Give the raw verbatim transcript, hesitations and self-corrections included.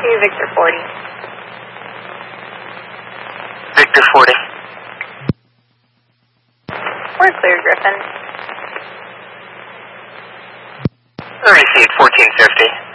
to Victor forty. Victor forty. We're clear, Griffin. I received fourteen fifty.